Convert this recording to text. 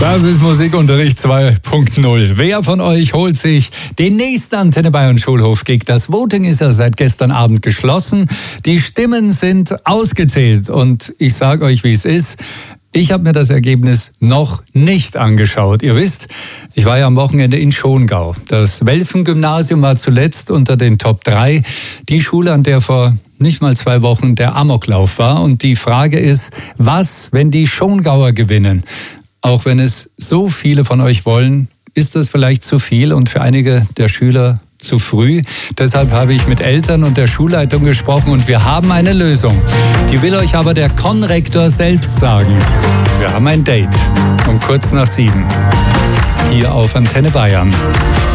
Das ist Musikunterricht 2.0. Wer von euch holt sich den nächsten Antenne Bayern Schulhof-Gig? Das Voting ist ja seit gestern Abend geschlossen. Die Stimmen sind ausgezählt und ich sage euch, wie es ist. Ich habe mir das Ergebnis noch nicht angeschaut. Ihr wisst, ich war ja am Wochenende in Schongau. Das Welfen-Gymnasium war zuletzt unter den Top 3. Die Schule, an der vor nicht mal 2 Wochen der Amoklauf war. Und die Frage ist, was, wenn die Schongauer gewinnen? Auch wenn es so viele von euch wollen, ist das vielleicht zu viel und für einige der Schüler zu früh. Deshalb habe ich mit Eltern und der Schulleitung gesprochen und wir haben eine Lösung. Die will euch aber der Konrektor selbst sagen. Wir haben ein Date um kurz nach 7 hier auf Antenne Bayern.